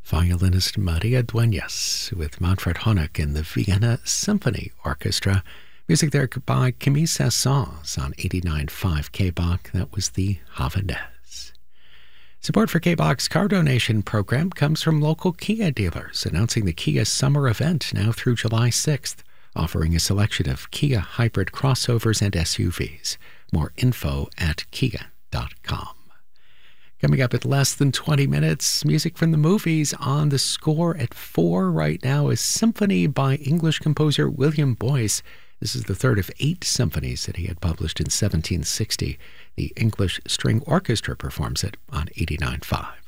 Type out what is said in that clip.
Violinist Maria Dueñas with Manfred Honeck and the Vienna Symphony Orchestra. Music there by Camille Saint-Saëns on 89.5 KBOK. That was the Havanaise. Support for KBOK's car donation program comes from local Kia dealers, announcing the Kia Summer Event now through July 6th, offering a selection of Kia hybrid crossovers and SUVs. More info at kia.com. Coming up at less than 20 minutes, music from the movies. On the score at 4 right now is Symphony by English composer William Boyce. This is the third of 8 symphonies that he had published in 1760. The English String Orchestra performs it on 89.5.